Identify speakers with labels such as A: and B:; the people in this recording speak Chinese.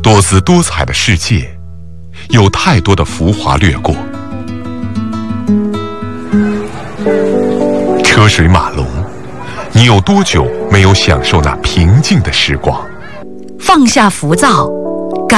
A: 多姿多彩的世界，有太多的浮华掠过。车水马龙，你有多久没有享受那平静的时光？
B: 放下浮躁，